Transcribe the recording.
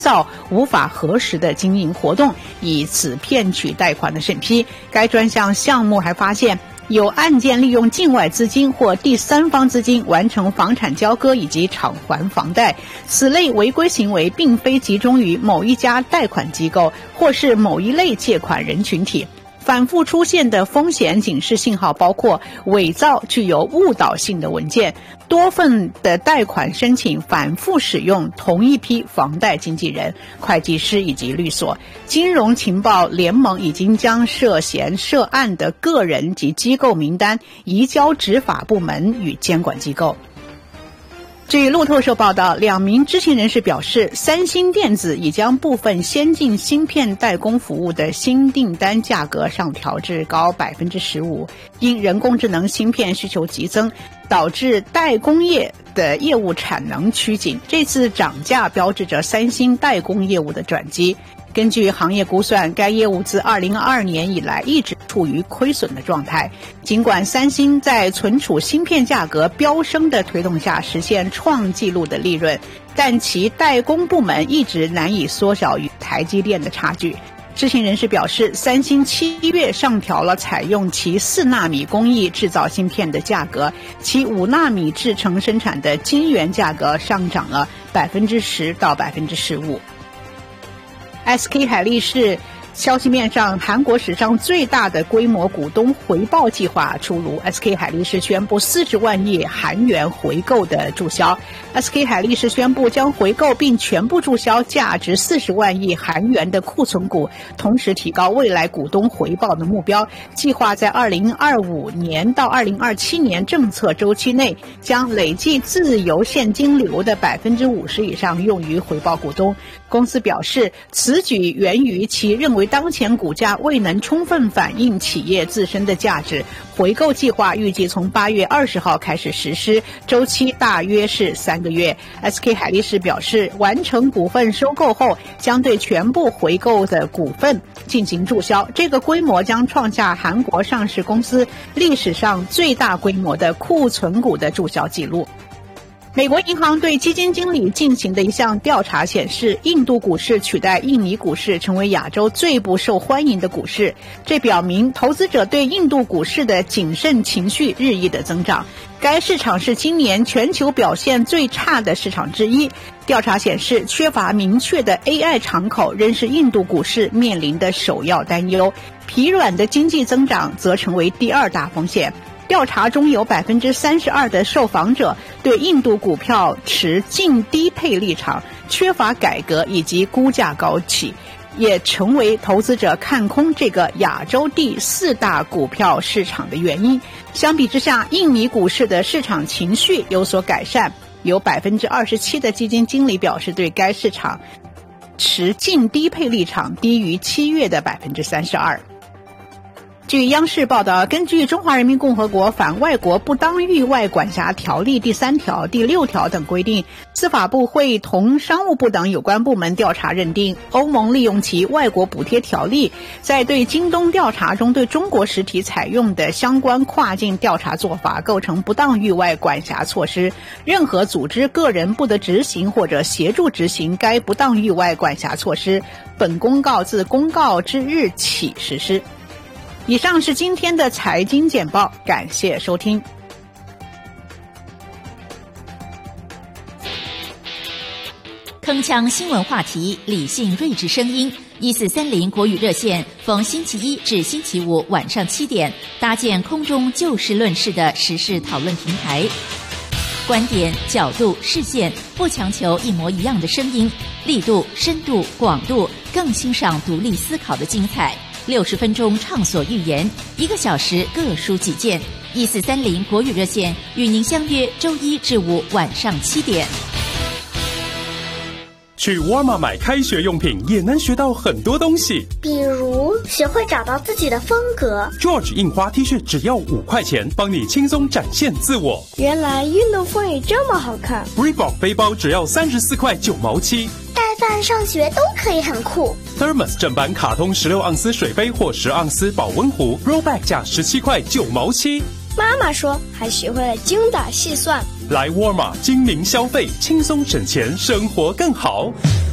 造无法核实的经营活动，以此骗取贷款的审批。该专项目还发现，有案件利用境外资金或第三方资金完成房产交割以及偿还房贷。此类违规行为并非集中于某一家贷款机构或是某一类借款人群体。反复出现的风险警示信号包括伪造具有误导性的文件、多份的贷款申请反复使用同一批房贷经纪人、会计师以及律所。金融情报联盟已经将涉嫌涉案的个人及机构名单移交执法部门与监管机构。据路透社报道，2名知情人士表示，三星电子已将部分先进芯片代工服务的新订单价格上调至高 15%， 因人工智能芯片需求急增，导致代工业的业务产能趋紧。这次涨价标志着三星代工业务的转机。根据行业估算，该业务自2022年以来一直处于亏损的状态。尽管三星在存储芯片价格飙升的推动下实现创纪录的利润，但其代工部门一直难以缩小与台积电的差距。知情人士表示，三星7月上调了采用其4纳米工艺制造芯片的价格，其5纳米制程生产的晶圆价格上涨了10%到15%。SK 海力士消息面上，韩国史上最大的规模股东回报计划出炉。SK 海力士宣布40万亿韩元回购的注销。SK 海力士宣布将回购并全部注销价值40万亿韩元的库存股，同时提高未来股东回报的目标。计划在2025年到2027年政策周期内，将累计自由现金流的50%以上用于回报股东。公司表示，此举源于其认为当前股价未能充分反映企业自身的价值。回购计划预计从8月20号开始实施，周期大约是3个月。SK 海力士表示，完成股份收购后，将对全部回购的股份进行注销。这个规模将创下韩国上市公司历史上最大规模的库存股的注销记录。美国银行对基金经理进行的一项调查显示，印度股市取代印尼股市成为亚洲最不受欢迎的股市。这表明投资者对印度股市的谨慎情绪日益的增长。该市场是今年全球表现最差的市场之一。调查显示，缺乏明确的 AI 敞口仍是印度股市面临的首要担忧，疲软的经济增长则成为第2大风险。调查中有 32% 的受访者对印度股票持净低配立场，缺乏改革以及估价高企，也成为投资者看空这个亚洲第4大股票市场的原因。相比之下，印尼股市的市场情绪有所改善，有 27% 的基金经理表示对该市场持净低配立场，低于7月的 32%。据央视报道，根据《中华人民共和国反外国不当域外管辖条例》第3条、第6条等规定，司法部会同商务部等有关部门调查认定，欧盟利用其外国补贴条例，在对京东调查中对中国实体采用的相关跨境调查做法构成不当域外管辖措施，任何组织、个人不得执行或者协助执行该不当域外管辖措施。本公告自公告之日起实施。以上是今天的财经简报，感谢收听。 铿锵新闻话题，理性睿智声音，1430国语热线，逢星期一至星期五晚上7点，搭建空中就事论事的时事讨论平台。观点、角度、视线，不强求一模一样的声音，力度、深度、广度，更欣赏独立思考的精彩。60分钟畅所欲言，1个小时各抒己见。1430国语热线与您相约周一至5晚上7点。 去沃尔玛买开学用品也能学到很多东西， 比如学会找到自己的风格。 George 印花 T 恤只要5块钱，帮你轻松展现自我。 原来运动风也这么好看。 Reebok 背包只要34块9毛7， 带饭上学都可以很酷。 Thermos 正版卡通16盎司水杯或10盎司保温壶 Rollback 价17块9毛7。 妈妈说还学会了精打细算。 来沃尔玛精明消费，轻松省钱，生活更好。